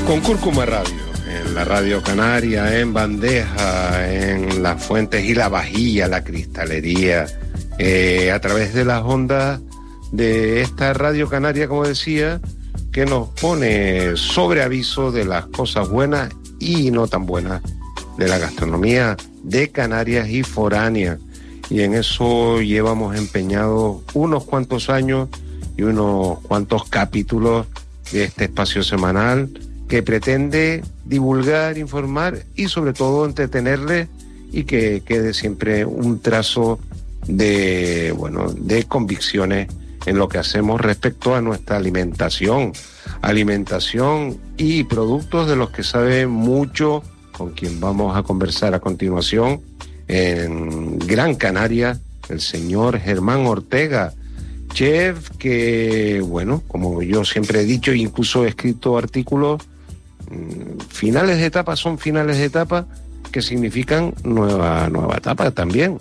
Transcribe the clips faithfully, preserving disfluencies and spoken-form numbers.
Con Cúrcuma Radio, en la Radio Canaria, en Bandeja, en Las Fuentes y La Bajilla, la Cristalería, eh, a través de las ondas de esta Radio Canaria, como decía, que nos pone sobre aviso de las cosas buenas y no tan buenas de la gastronomía de Canarias y foránea. Y en eso llevamos empeñados unos cuantos años y unos cuantos capítulos de este espacio semanal que pretende divulgar, informar y sobre todo entretenerle, y que quede siempre un trazo de, bueno, de convicciones en lo que hacemos respecto a nuestra alimentación, alimentación y productos de los que sabe mucho, con quien vamos a conversar a continuación en Gran Canaria, el señor Germán Ortega, chef que, bueno, como yo siempre he dicho, incluso he escrito artículos, finales de etapa son finales de etapa que significan nueva, nueva etapa también.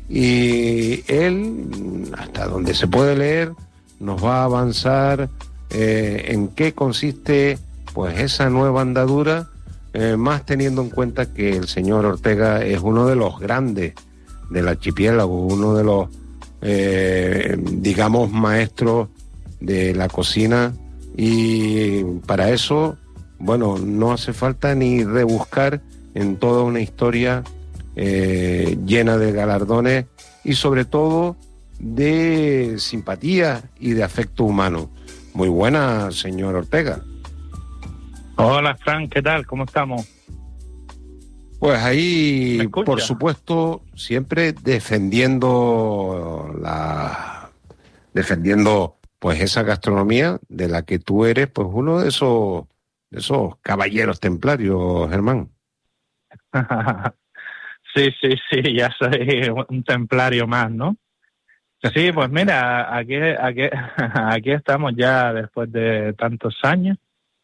Y él, hasta donde se puede leer, nos va a avanzar eh, en qué consiste pues esa nueva andadura, eh, más teniendo en cuenta que el señor Ortega es uno de los grandes del archipiélago, uno de los, eh, digamos, maestros de la cocina, y para eso, bueno, no hace falta ni rebuscar en toda una historia eh, llena de galardones y sobre todo de simpatía y de afecto humano. Muy buena, señor Ortega. Hola, Frank, ¿qué tal? ¿Cómo estamos? Pues ahí, por supuesto, siempre defendiendo la, defendiendo pues esa gastronomía de la que tú eres pues uno de esos, de esos caballeros templarios, Germán. Sí, sí, sí, ya soy un templario más, ¿no? Sí, pues mira, aquí, aquí, aquí estamos ya después de tantos años,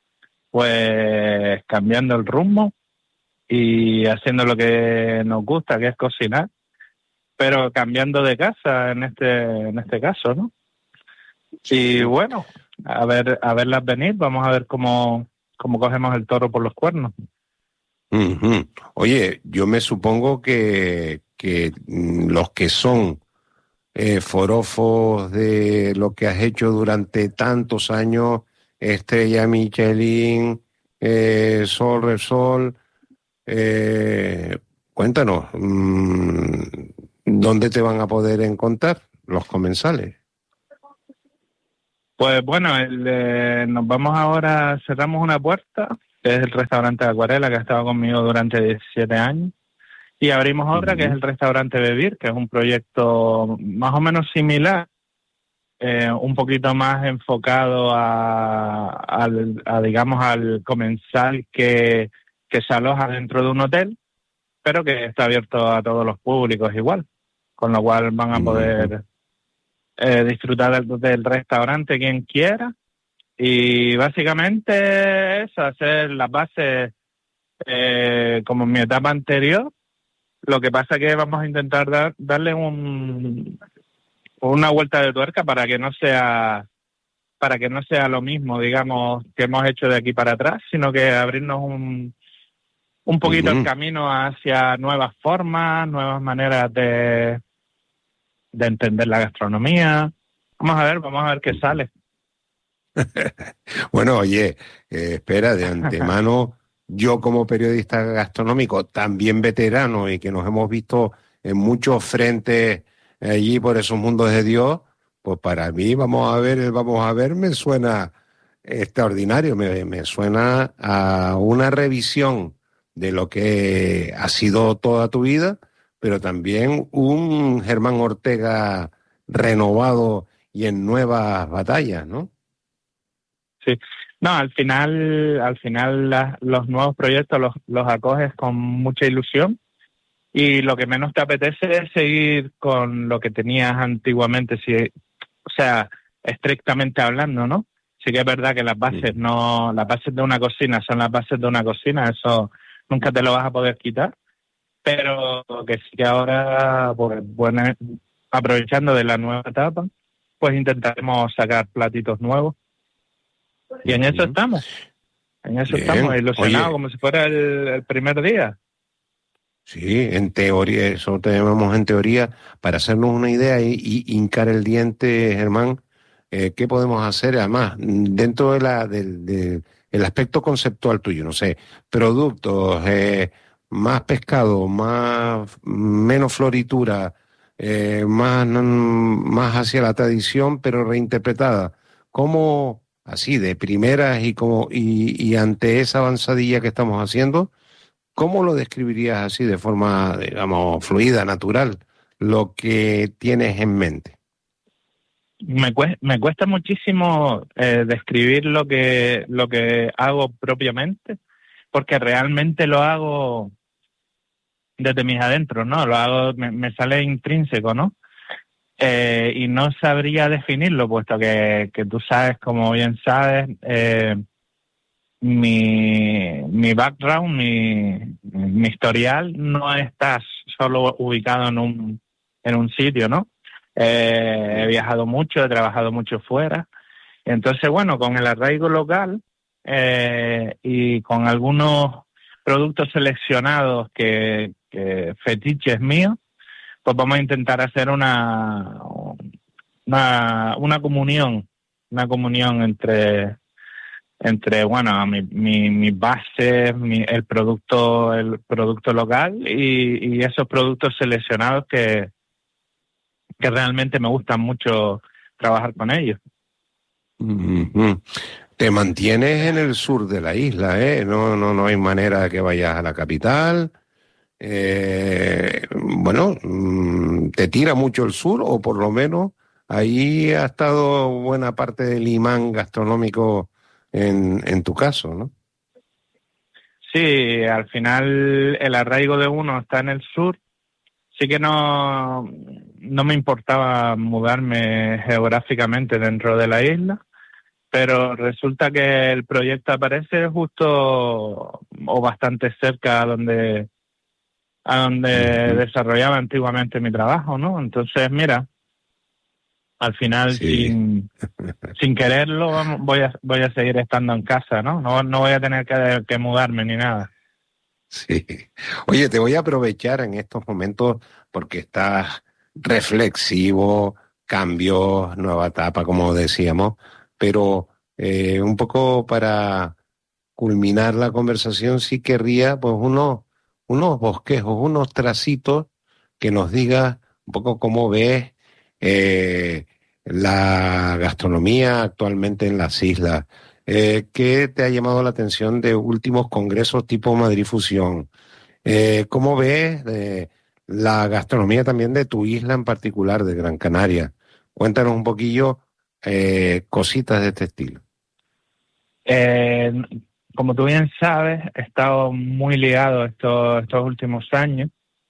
pues cambiando el rumbo y haciendo lo que nos gusta, que es cocinar, pero cambiando de casa en este, en este caso, ¿no? Y bueno, a ver, a verlas venir, vamos a ver cómo, cómo cogemos el toro por los cuernos. Uh-huh. Oye, yo me supongo que, que los que son eh, forofos de lo que has hecho durante tantos años, Estrella Michelin, eh, Sol Repsol, eh, cuéntanos, mmm, ¿dónde te van a poder encontrar los comensales? Pues bueno, el, eh, nos vamos ahora, cerramos una puerta, que es el restaurante Acuarela, que ha estado conmigo durante diecisiete años, y abrimos otra, uh-huh, que es el restaurante Bebir, que es un proyecto más o menos similar, eh, un poquito más enfocado a, al, a, digamos, al comensal que, que se aloja dentro de un hotel, pero que está abierto a todos los públicos igual, con lo cual van a poder... Uh-huh. Eh, disfrutar del, del restaurante quien quiera, y básicamente eso, hacer las bases eh, como en mi etapa anterior. Lo que pasa es que vamos a intentar dar, darle un, una vuelta de tuerca para que no sea para que no sea lo mismo, digamos, que hemos hecho de aquí para atrás, sino que abrirnos un, un poquito uh-huh. el camino hacia nuevas formas, nuevas maneras de de entender la gastronomía. Vamos a ver, vamos a ver qué sale. Bueno, oye, eh, espera, de antemano, yo como periodista gastronómico, también veterano y que nos hemos visto en muchos frentes allí por esos mundos de Dios, pues para mí, vamos a ver, vamos a ver, me suena extraordinario, me, me suena a una revisión de lo que ha sido toda tu vida, pero también un Germán Ortega renovado y en nuevas batallas, ¿no? Sí, no, al final, al final la, los nuevos proyectos los, los acoges con mucha ilusión, y lo que menos te apetece es seguir con lo que tenías antiguamente, si, o sea, estrictamente hablando, ¿no? Sí que es verdad que las bases sí. no, las bases de una cocina son las bases de una cocina, eso nunca te lo vas a poder quitar. Pero que sí que ahora, pues, bueno, aprovechando de la nueva etapa, pues intentaremos sacar platitos nuevos. Y en eso estamos. En eso Bien. estamos, ilusionados, Oye, como si fuera el, el primer día. sí, en teoría, eso tenemos en teoría, para hacernos una idea y, y hincar el diente, Germán, eh, ¿qué podemos hacer? Además, dentro de la, del, del- el aspecto conceptual tuyo, no sé, productos, eh, más pescado, más, menos floritura, eh, más, más hacia la tradición, pero reinterpretada. ¿Cómo, así, de primeras y como, y, y ante esa avanzadilla que estamos haciendo? ¿Cómo lo describirías así de forma, digamos, fluida, natural, lo que tienes en mente? Me cuesta, me cuesta muchísimo eh, describir lo que, lo que hago propiamente, porque realmente lo hago desde mis adentros, ¿no? Lo hago, me, me sale intrínseco, ¿no? Eh, y no sabría definirlo, puesto que, que tú sabes, como bien sabes, eh, mi, mi background, mi, mi historial no está solo ubicado en un, en un sitio, ¿no? Eh, he viajado mucho, he trabajado mucho fuera. Entonces, bueno, con el arraigo local eh, y con algunos productos seleccionados que, que fetiches míos, pues vamos a intentar hacer una, una, una comunión, una comunión entre entre bueno mi, mi, mis bases, mi, el producto el producto local y, y esos productos seleccionados que, que realmente me gustan mucho trabajar con ellos. Ujú. Te mantienes en el sur de la isla, ¿eh? No, no, no hay manera de que vayas a la capital. Eh, bueno, mm, ¿te tira mucho el sur o por lo menos ahí ha estado buena parte del imán gastronómico en, en tu caso, ¿no? Sí, al final el arraigo de uno está en el sur. Sí que no, no me importaba mudarme geográficamente dentro de la isla, pero resulta que el proyecto aparece justo o bastante cerca a donde a donde Ujú. desarrollaba antiguamente mi trabajo, ¿no? Entonces, mira, al final Sí. sin sin quererlo vamos, voy a voy a seguir estando en casa, ¿no? No no voy a tener que, que mudarme ni nada. Sí. Oye, te voy a aprovechar en estos momentos porque estás reflexivo, cambios, nueva etapa, como decíamos, pero eh, un poco para culminar la conversación, sí querría pues unos, unos bosquejos, unos tracitos que nos digas un poco cómo ves eh, la gastronomía actualmente en las islas. Eh, ¿qué te ha llamado la atención de últimos congresos tipo Madrid Fusión? Eh, ¿cómo ves eh, la gastronomía también de tu isla en particular, de Gran Canaria? Cuéntanos un poquillo eh, cositas de este estilo. Eh, Como tú bien sabes, he estado muy ligado estos estos últimos años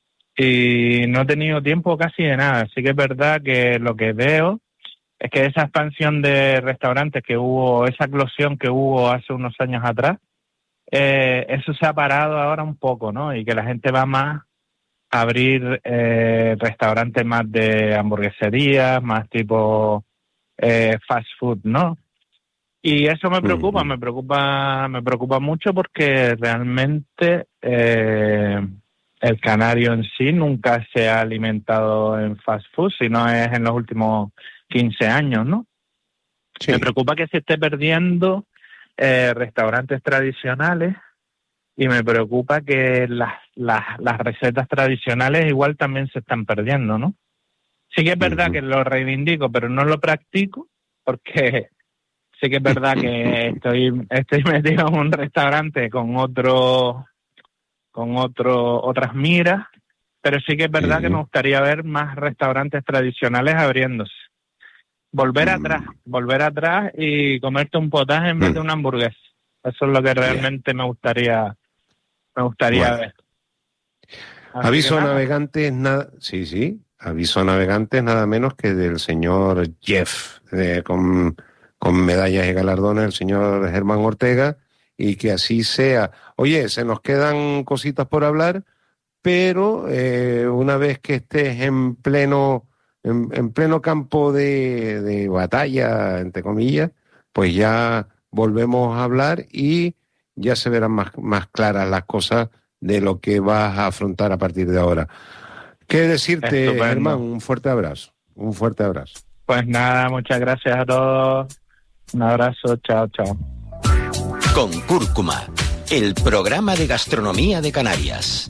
y no he tenido tiempo casi de nada. Sí que es verdad que lo que veo es que esa expansión de restaurantes que hubo, esa eclosión que hubo hace unos años atrás, eh, eso se ha parado ahora un poco, ¿no? Y que la gente va más a abrir eh, restaurantes más de hamburgueserías, más tipo eh, fast food, ¿no? Y eso me preocupa, Ujú. me preocupa, me preocupa mucho porque realmente eh, el canario en sí nunca se ha alimentado en fast food, sino es en los últimos quince años, ¿no? Me Sí. preocupa que se esté perdiendo eh, restaurantes tradicionales y me preocupa que las, las, las recetas tradicionales igual también se están perdiendo, ¿no? Sí que es verdad Ujú. que lo reivindico, pero no lo practico porque sí que es verdad que estoy estoy metido en un restaurante con otro con otro otras miras, pero sí que es verdad que me Sí. gustaría ver más restaurantes tradicionales abriéndose. Volver atrás, Mm, volver atrás y comerte un potaje en vez de mm, una hamburguesa. Eso es lo que bien, realmente me gustaría me gustaría bueno. ver. Así que Aviso a nada. navegantes, nada, sí, sí, aviso a navegantes nada menos que del señor Jeff, eh, con, con medallas y galardones, el señor Germán Ortega, y que así sea. Oye, se nos quedan cositas por hablar, pero eh, una vez que estés en pleno, en, en pleno campo de, de batalla, entre comillas, pues ya volvemos a hablar y ya se verán más, más claras las cosas de lo que vas a afrontar a partir de ahora. ¿Qué decirte, Estupendo. Germán? Un fuerte abrazo, un fuerte abrazo. Pues nada, muchas gracias a todos. Un abrazo, chao, chao. Con Cúrcuma, el programa de gastronomía de Canarias.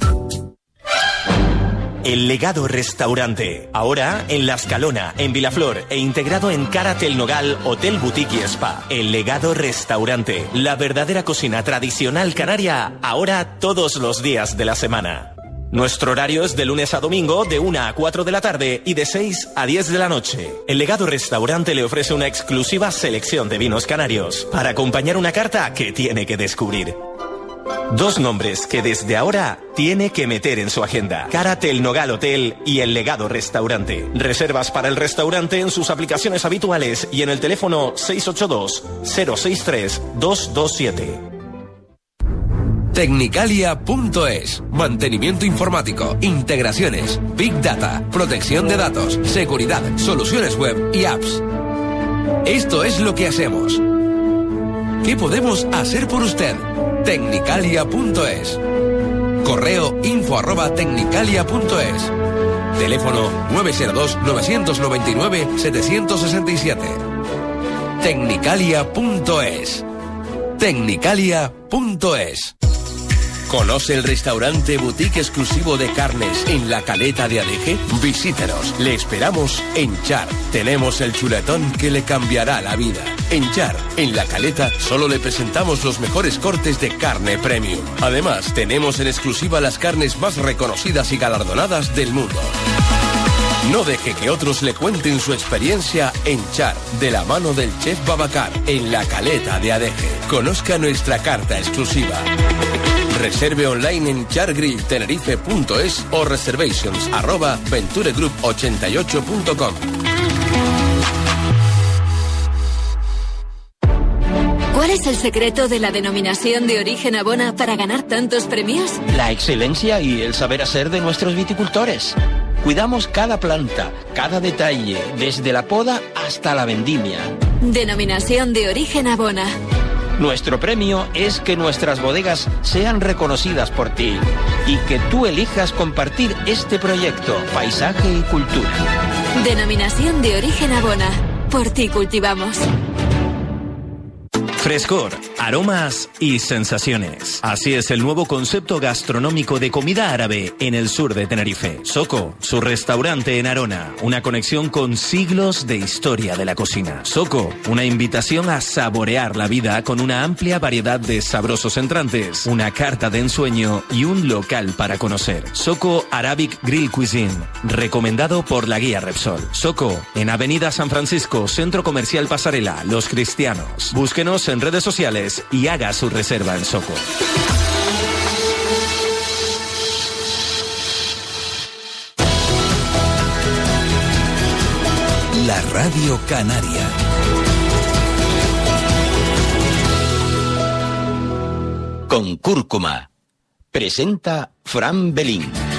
El Legado Restaurante, ahora en La Escalona, en Vilaflor e integrado en Cárate el Nogal, Hotel Boutique y Spa. El Legado Restaurante, la verdadera cocina tradicional canaria, ahora todos los días de la semana. Nuestro horario es de lunes a domingo, de una a cuatro de la tarde y de seis a diez de la noche. El Legado Restaurante le ofrece una exclusiva selección de vinos canarios para acompañar una carta que tiene que descubrir. Dos nombres que desde ahora tiene que meter en su agenda: Cárate el Nogal Hotel y El Legado Restaurante. Reservas para el restaurante en sus aplicaciones habituales y en el teléfono seis ocho dos, cero seis tres, dos dos siete. Tecnicalia punto es. Mantenimiento informático, integraciones, Big Data, protección de datos, seguridad, soluciones web y apps. Esto es lo que hacemos. ¿Qué podemos hacer por usted? Tecnicalia punto es. Correo info arroba tecnicalia punto es. Teléfono nueve cero dos, nueve nueve nueve, siete seis siete. Tecnicalia punto es. Tecnicalia punto es. ¿Conoce el restaurante boutique exclusivo de carnes en la Caleta de Adeje? Visítenos. Le esperamos en Char. Tenemos el chuletón que le cambiará la vida. En Char, en la Caleta, solo le presentamos los mejores cortes de carne premium. Además, tenemos en exclusiva las carnes más reconocidas y galardonadas del mundo. No deje que otros le cuenten su experiencia en Char, de la mano del chef Babacar, en la Caleta de Adeje. Conozca nuestra carta exclusiva. Reserve online en chargrill tenerife punto es o reservations arroba venturegroup ochenta y ocho punto com. ¿Cuál es el secreto de la denominación de origen Abona para ganar tantos premios? La excelencia y el saber hacer de nuestros viticultores. Cuidamos cada planta, cada detalle, desde la poda hasta la vendimia. Denominación de origen Abona. Nuestro premio es que nuestras bodegas sean reconocidas por ti y que tú elijas compartir este proyecto, paisaje y cultura. Denominación de origen Abona. Por ti cultivamos. Frescor, aromas y sensaciones. Así es el nuevo concepto gastronómico de comida árabe en el sur de Tenerife. Soko, su restaurante en Arona, una conexión con siglos de historia de la cocina. Soko, una invitación a saborear la vida con una amplia variedad de sabrosos entrantes, una carta de ensueño y un local para conocer. Soko Arabic Grill Cuisine, recomendado por la guía Repsol. Soko, en Avenida San Francisco, Centro Comercial Pasarela, Los Cristianos. Búsquenos en redes sociales y haga su reserva en Soko. La Radio Canaria. Con Cúrcuma. Presenta Fran Belín.